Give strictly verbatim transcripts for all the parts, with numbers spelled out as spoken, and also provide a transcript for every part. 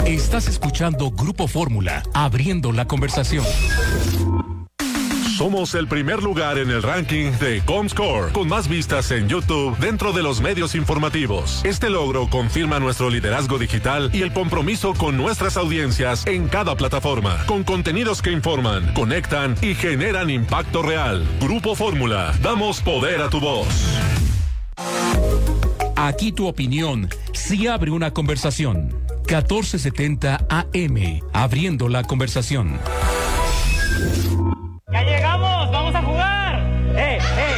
Estás escuchando Grupo Fórmula, abriendo la conversación. Somos el primer lugar en el ranking de Comscore, con más vistas en YouTube dentro de los medios informativos. Este logro confirma nuestro liderazgo digital y el compromiso con nuestras audiencias en cada plataforma, con contenidos que informan, conectan y generan impacto real. Grupo Fórmula, damos poder a tu voz. Aquí tu opinión sí abre una conversación. catorce setenta A M, abriendo la conversación. ¡Ya llegamos! ¡Vamos a jugar! ¡Eh, eh!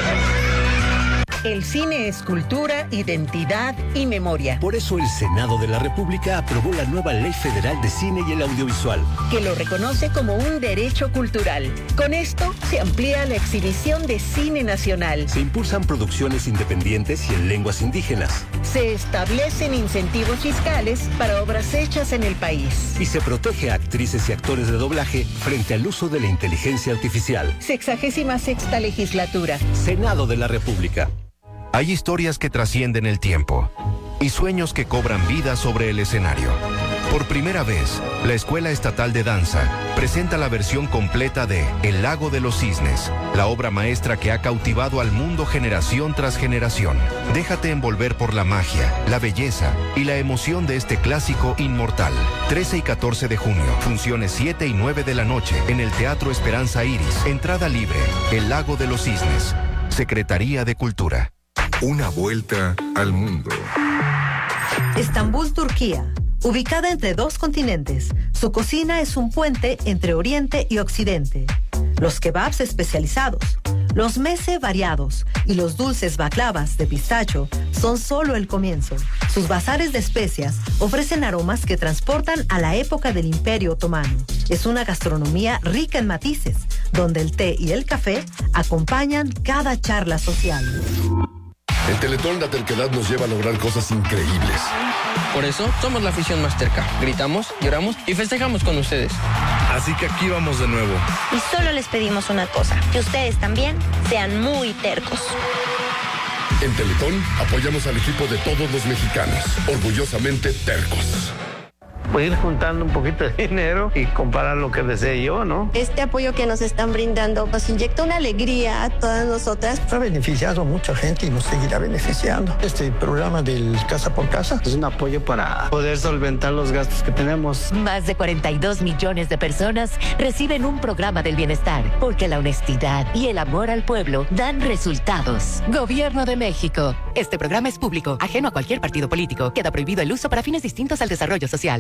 El cine es cultura, identidad y memoria. Por eso el Senado de la República aprobó la nueva Ley Federal de Cine y el Audiovisual, que lo reconoce como un derecho cultural. Con esto se amplía la exhibición de cine nacional. Se impulsan producciones independientes y en lenguas indígenas. Se establecen incentivos fiscales para obras hechas en el país. Y se protege a actrices y actores de doblaje frente al uso de la inteligencia artificial. Sexagésima sexta legislatura. Senado de la República. Hay historias que trascienden el tiempo y sueños que cobran vida sobre el escenario. Por primera vez, la Escuela Estatal de Danza presenta la versión completa de El Lago de los Cisnes, la obra maestra que ha cautivado al mundo generación tras generación. Déjate envolver por la magia, la belleza y la emoción de este clásico inmortal. trece y catorce de junio, funciones siete y nueve de la noche en el Teatro Esperanza Iris. Entrada libre. El Lago de los Cisnes. Secretaría de Cultura. Una vuelta al mundo. Estambul, Turquía. Ubicada entre dos continentes, su cocina es un puente entre Oriente y Occidente. Los kebabs especializados, los meze variados y los dulces baklavas de pistacho son solo el comienzo. Sus bazares de especias ofrecen aromas que transportan a la época del Imperio Otomano. Es una gastronomía rica en matices, donde el té y el café acompañan cada charla social. En Teletón la terquedad nos lleva a lograr cosas increíbles. Por eso somos la afición más terca. Gritamos, lloramos y festejamos con ustedes. Así que aquí vamos de nuevo. Y solo les pedimos una cosa, que ustedes también sean muy tercos. En Teletón apoyamos al equipo de todos los mexicanos, orgullosamente tercos. Puede ir juntando un poquito de dinero y comprar lo que desee yo, ¿no? Este apoyo que nos están brindando nos inyecta una alegría a todas nosotras. Ha beneficiado a mucha gente y nos seguirá beneficiando. Este programa del Casa por Casa es un apoyo para poder solventar los gastos que tenemos. Más de cuarenta y dos millones de personas reciben un programa del bienestar, porque la honestidad y el amor al pueblo dan resultados. Gobierno de México. Este programa es público, ajeno a cualquier partido político. Queda prohibido el uso para fines distintos al desarrollo social.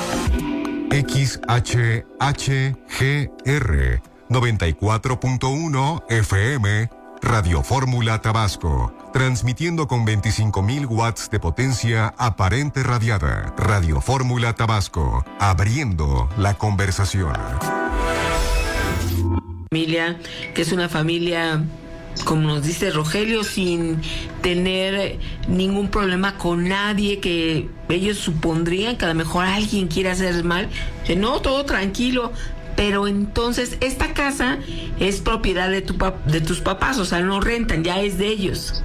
X H H G R noventa y cuatro punto uno F M, Radio Fórmula Tabasco, transmitiendo con veinticinco mil watts de potencia aparente radiada. Radio Fórmula Tabasco, abriendo la conversación. Familia, que es una familia, como nos dice Rogelio, sin tener ningún problema con nadie, que ellos supondrían que a lo mejor alguien quiere hacer mal, que no, todo tranquilo. Pero entonces esta casa es propiedad de tu pap- de tus papás, o sea, no rentan, ya es de ellos.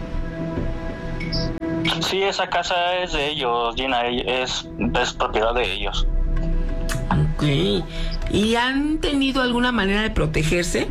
Sí, esa casa es de ellos, Gina, es, es propiedad de ellos. Ok. ¿Y han tenido alguna manera de protegerse?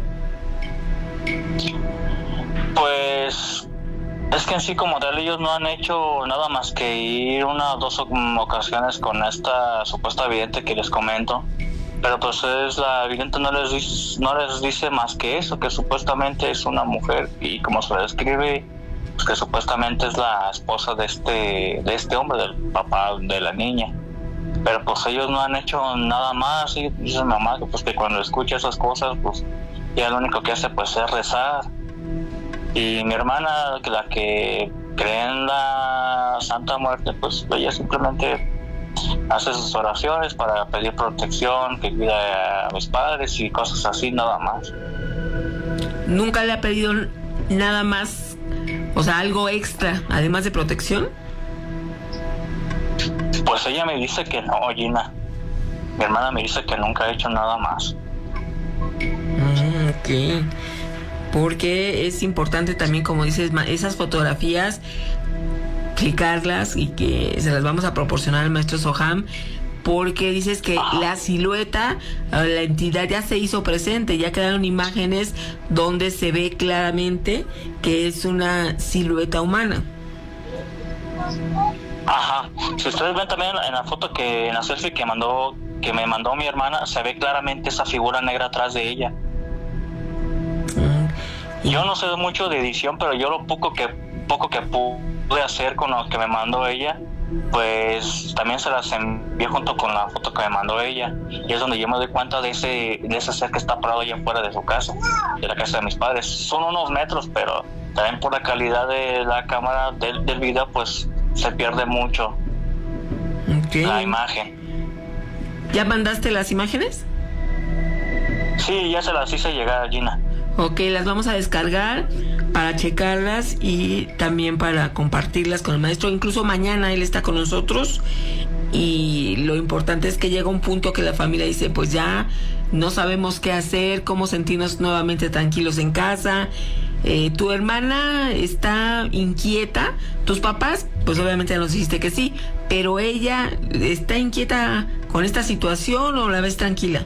Pues es que en sí como tal ellos no han hecho nada más que ir una o dos ocasiones con esta supuesta vidente que les comento, pero pues es la vidente no les dice, no les dice más que eso, que supuestamente es una mujer y como se le describe, pues que supuestamente es la esposa de este de este hombre, del papá de la niña. Pero pues ellos no han hecho nada más, y dice mi mamá que pues que cuando escucha esas cosas pues ya lo único que hace pues es rezar. Y mi hermana, que la que cree en la Santa Muerte, pues ella simplemente hace sus oraciones para pedir protección, que cuide a mis padres y cosas así, nada más. ¿Nunca le ha pedido nada más, o sea, algo extra, además de protección? Pues ella me dice que no, Gina. Mi hermana me dice que nunca ha hecho nada más. Mm, ok. Porque es importante también, como dices, esas fotografías, clicarlas y que se las vamos a proporcionar al maestro Soham porque dices que la silueta, la entidad ya se hizo presente, ya quedaron imágenes donde se ve claramente que es una silueta humana. Ajá. Si ustedes ven también en la foto que, en la selfie que mandó, que me mandó mi hermana, se ve claramente esa figura negra atrás de ella. Mm. Yo no sé mucho de edición, pero yo lo poco que, poco que pude hacer con lo que me mandó ella, pues también se las envié junto con la foto que me mandó ella, y es donde yo me doy cuenta de ese, de ese ser que está parado allá afuera de su casa, de la casa de mis padres. Son unos metros, pero también por la calidad de la cámara del, del video, pues se pierde mucho okay. la imagen. ¿Ya mandaste las imágenes? Sí, ya se las hice llegar, Gina. Ok, las vamos a descargar para checarlas y también para compartirlas con el maestro. Incluso mañana él está con nosotros, y lo importante es que llega un punto que la familia dice, pues ya no sabemos qué hacer, cómo sentirnos nuevamente tranquilos en casa. Eh, tu hermana está inquieta, tus papás, pues obviamente ya nos dijiste que sí, pero ella está inquieta con esta situación, ¿o la ves tranquila?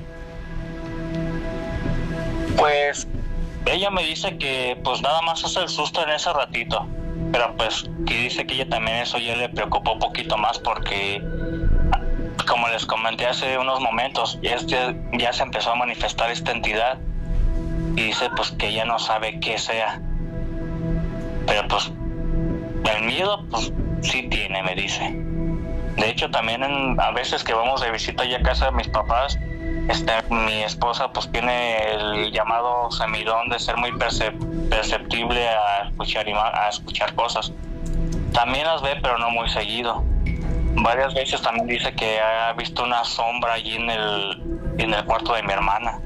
Pues ella me dice que pues nada más hace el susto en ese ratito, pero pues que dice que ella también eso ya le preocupó un poquito más, porque como les comenté hace unos momentos, ya, este, ya se empezó a manifestar esta entidad, y dice pues que ella no sabe qué sea, pero pues el miedo pues sí tiene, me dice. De hecho también en, a veces que vamos de visita ya a casa de mis papás, este, mi esposa pues tiene el llamado semidón de ser muy percep- perceptible a escuchar, a escuchar cosas. También las ve, pero no muy seguido. Varias veces también dice que ha visto una sombra allí en el, en el cuarto de mi hermana.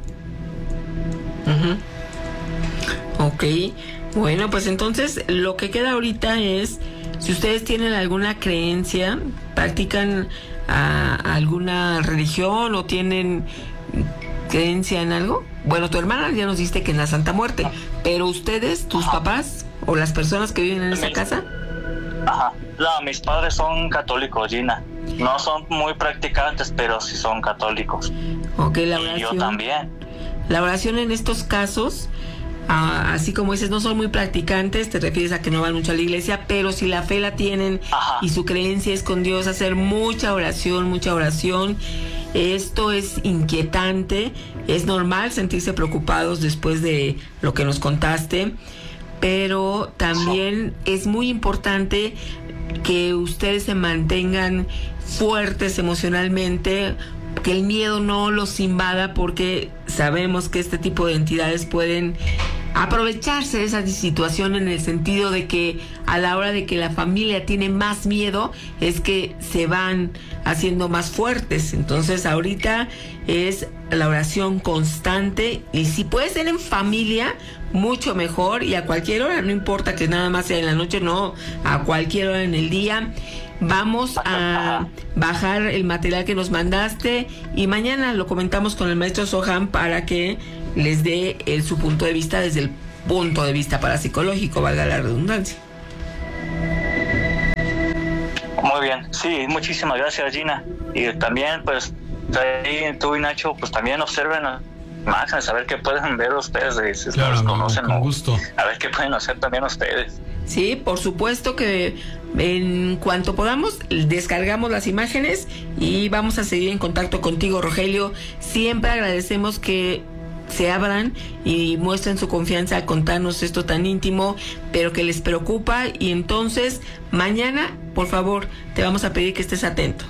Uh-huh. Ok, bueno, pues entonces lo que queda ahorita es, si ustedes tienen alguna creencia, practican a, a alguna religión o tienen creencia en algo. Bueno, tu hermana ya nos dijiste que en la Santa Muerte, pero ustedes, tus papás o las personas que viven en esa casa. Ajá, no, mis padres son católicos, Gina. No son muy practicantes, pero sí son católicos. Ok, la oración. Y yo también. La oración en estos casos, ah, así como dices, no son muy practicantes, te refieres a que no van mucho a la iglesia, pero si la fe la tienen Ajá. y su creencia es con Dios, hacer mucha oración, mucha oración. Esto es inquietante, es normal sentirse preocupados después de lo que nos contaste, pero también es muy importante que ustedes se mantengan fuertes emocionalmente, que el miedo no los invada, porque sabemos que este tipo de entidades pueden aprovecharse de esa situación, en el sentido de que a la hora de que la familia tiene más miedo es que se van haciendo más fuertes. Entonces ahorita es la oración constante, y si puede ser en familia mucho mejor, y a cualquier hora, no importa que nada más sea en la noche, no, a cualquier hora en el día. Vamos a bajar el material que nos mandaste y mañana lo comentamos con el maestro Soham para que les dé el, su punto de vista desde el punto de vista parapsicológico, valga la redundancia. Muy bien, sí, muchísimas gracias, Gina. Y también, pues, ahí tú y Nacho, pues también observen imágenes, a ver qué pueden ver ustedes, si claro, los amigo, conocen, con o gusto. A ver qué pueden hacer también ustedes. Sí, por supuesto que en cuanto podamos descargamos las imágenes y vamos a seguir en contacto contigo, Rogelio. Siempre agradecemos que se abran y muestren su confianza al contarnos esto tan íntimo, pero que les preocupa, y entonces mañana, por favor, te vamos a pedir que estés atento.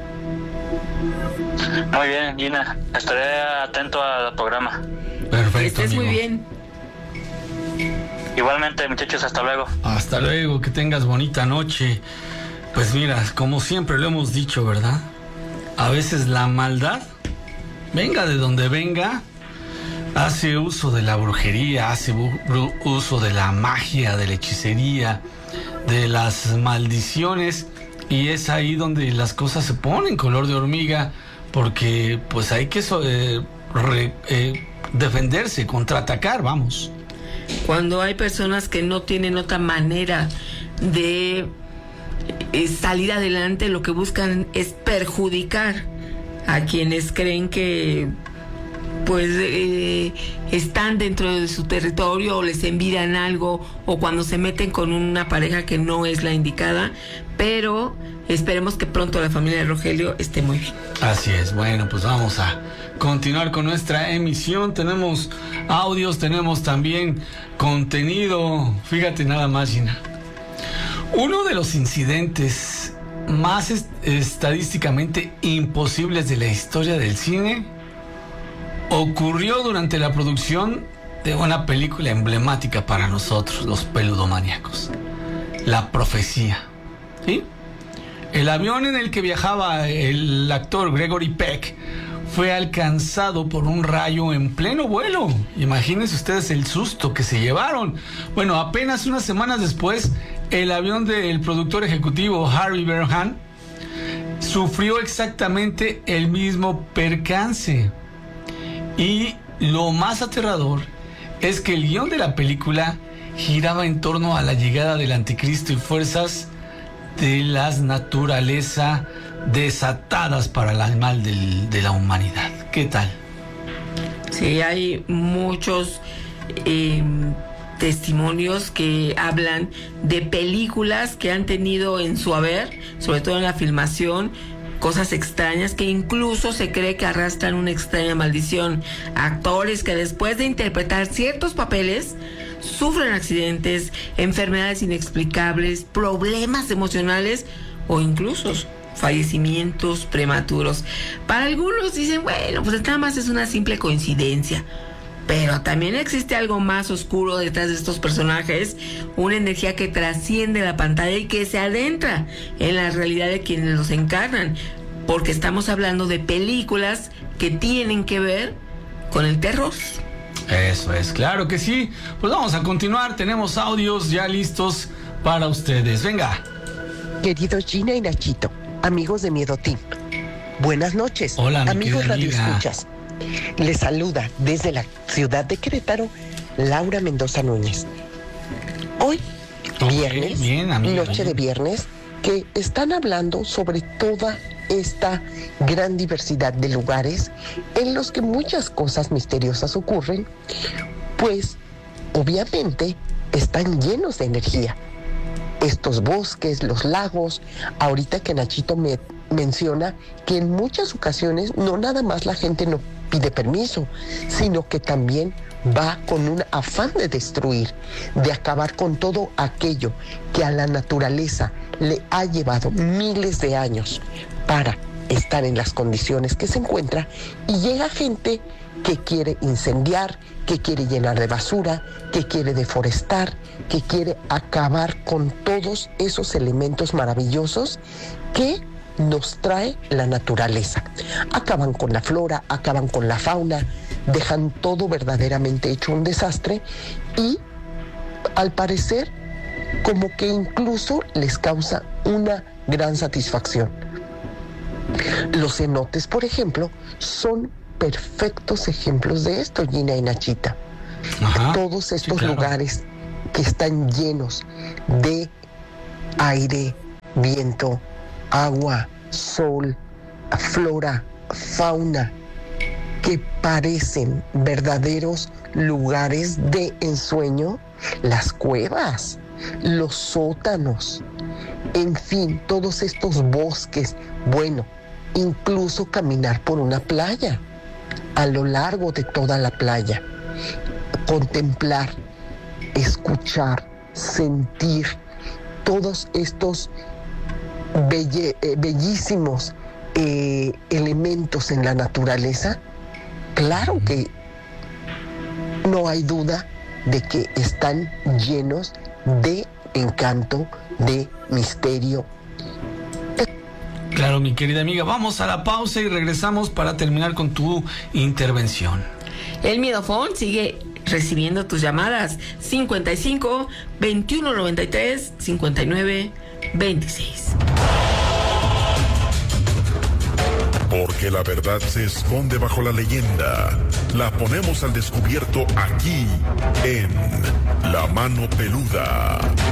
Muy bien, Gina, estaré atento al programa. Perfecto, que estés amigo. muy bien. Igualmente, muchachos, hasta luego. Hasta luego, que tengas bonita noche. Pues mira, como siempre lo hemos dicho, ¿verdad? A veces la maldad, venga de donde venga, hace uso de la brujería, hace bu- uso de la magia, de la hechicería, de las maldiciones, y es ahí donde las cosas se ponen color de hormiga, porque pues hay que so- eh, re- eh, defenderse, contraatacar, vamos. Cuando hay personas que no tienen otra manera de eh, salir adelante, lo que buscan es perjudicar a quienes creen que pues eh, están dentro de su territorio o les envidian algo, o cuando se meten con una pareja que no es la indicada, pero esperemos que pronto la familia de Rogelio esté muy bien. Así es. Bueno, pues vamos a continuar con nuestra emisión. Tenemos audios, tenemos también contenido. Fíjate nada más, Gina. Uno de los incidentes más est- estadísticamente imposibles de la historia del cine ocurrió durante la producción de una película emblemática para nosotros, los peludomaníacos. La Profecía. ¿Sí? El avión en el que viajaba el actor Gregory Peck fue alcanzado por un rayo en pleno vuelo. Imagínense ustedes el susto que se llevaron. Bueno, apenas unas semanas después, el avión del productor ejecutivo Harry Bernhard sufrió exactamente el mismo percance. Y lo más aterrador es que el guión de la película giraba en torno a la llegada del anticristo y fuerzas de las naturaleza desatadas para el mal del, de la humanidad. ¿Qué tal? Sí, hay muchos eh, testimonios que hablan de películas que han tenido en su haber, sobre todo en la filmación, cosas extrañas que incluso se cree que arrastran una extraña maldición. Actores que después de interpretar ciertos papeles sufren accidentes, enfermedades inexplicables, problemas emocionales o incluso fallecimientos prematuros. Para algunos dicen, bueno, pues nada más es una simple coincidencia. Pero también existe algo más oscuro detrás de estos personajes, una energía que trasciende la pantalla y que se adentra en la realidad de quienes los encarnan, porque estamos hablando de películas que tienen que ver con el terror. Eso es, claro que sí. Pues vamos a continuar, tenemos audios ya listos para ustedes. Venga. Queridos Gina y Nachito, amigos de Miedo Team, buenas noches. Hola, mi amigos querida Radio amiga. Escuchas. Les saluda desde la ciudad de Querétaro Laura Mendoza Núñez. Hoy, Okay, viernes, bien, amiga, noche bien. de viernes, que están hablando sobre toda esta gran diversidad de lugares en los que muchas cosas misteriosas ocurren, pues obviamente están llenos de energía. Estos bosques, los lagos, ahorita que Nachito me menciona que en muchas ocasiones no nada más la gente no pide permiso, sino que también va con un afán de destruir, de acabar con todo aquello que a la naturaleza le ha llevado miles de años para estar en las condiciones que se encuentra, y llega gente que quiere incendiar, que quiere llenar de basura, que quiere deforestar, que quiere acabar con todos esos elementos maravillosos que nos trae la naturaleza. Acaban con la flora, acaban con la fauna, dejan todo verdaderamente hecho un desastre y, al parecer, como que incluso les causa una gran satisfacción. Los cenotes, por ejemplo, son perfectos ejemplos de esto, Gina y Nachita. Ajá, Todos estos sí, claro. lugares que están llenos de aire, viento, agua, sol, flora, fauna, que parecen verdaderos lugares de ensueño, las cuevas, los sótanos, en fin, todos estos bosques, bueno, incluso caminar por una playa, a lo largo de toda la playa, contemplar, escuchar, sentir todos estos belle, eh, bellísimos eh, elementos en la naturaleza. Claro que no hay duda de que están llenos de encanto, de misterio. Claro, mi querida amiga, vamos a la pausa y regresamos para terminar con tu intervención. El Miedofón sigue recibiendo tus llamadas. cincuenta y cinco, veintiuno noventa y tres, cincuenta y nueve, veintiséis. Porque la verdad se esconde bajo la leyenda. La ponemos al descubierto aquí, en La Mano Peluda.